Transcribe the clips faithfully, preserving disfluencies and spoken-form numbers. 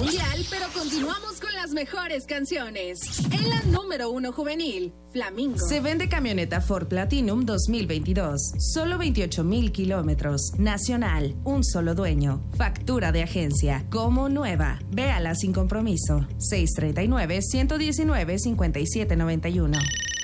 mundial, pero continuamos con las mejores canciones. En la número uno juvenil, Flamingo. Se vende camioneta Ford Platinum dos mil veintidós. Solo veintiocho mil kilómetros. Nacional. Un solo dueño. Factura de agencia. Como nueva. Véala sin compromiso. seis tres nueve, uno uno nueve, cinco siete nueve uno.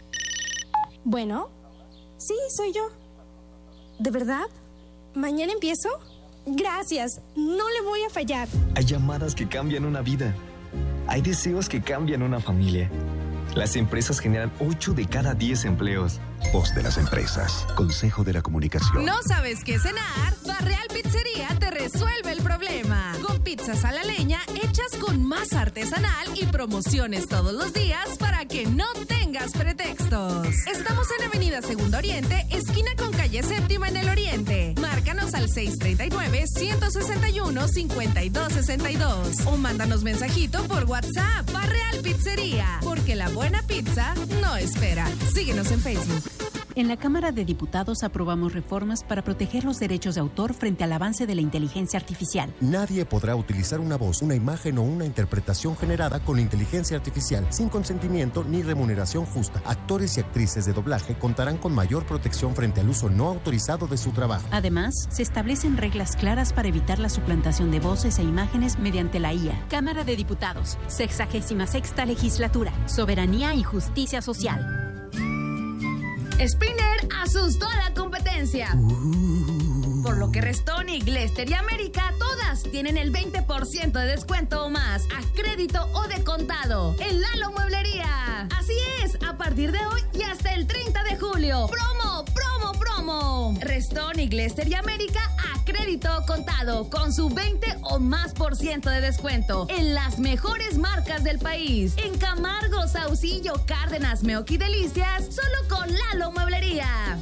Bueno, sí, soy yo. ¿De verdad? ¿Mañana empiezo? Gracias, no le voy a fallar. Hay llamadas que cambian una vida. Hay deseos que cambian una familia. Las empresas generan ocho de cada diez empleos. Voz de las empresas. Consejo de la Comunicación. ¿No sabes qué cenar? Barreal Pizzería te resuelve el problema. Con pizzas a la leña hechas con masa artesanal y promociones todos los días para que no tengas pretextos. Estamos en Avenida Segundo Oriente, esquina con calle Séptima en el Oriente. Márcanos al seis tres nueve, uno seis uno, cinco dos seis dos o mándanos mensajito por WhatsApp. Barreal Pizzería, porque la buena pizza no espera. Síguenos en Facebook. En la Cámara de Diputados aprobamos reformas para proteger los derechos de autor frente al avance de la inteligencia artificial. Nadie podrá utilizar una voz, una imagen o una interpretación generada con inteligencia artificial sin consentimiento ni remuneración justa. Actores y actrices de doblaje contarán con mayor protección frente al uso no autorizado de su trabajo. Además, se establecen reglas claras para evitar la suplantación de voces e imágenes mediante la I A. Cámara de Diputados, sexagésima sexta legislatura, soberanía y justicia social. Spinner asustó a la competencia. Por lo que Restoni, Glester y América todas tienen el veinte por ciento de descuento o más a crédito o de contado en Lalo Mueblería. Así es, a partir de hoy y hasta el treinta de julio. Promo, promo, promo. Restoni, Glester y América a crédito o contado con su veinte o más por ciento de descuento en las mejores marcas del país. En Camargo, Saucillo, Cárdenas, Meoqui Delicias, solo con Lalo Mueblería.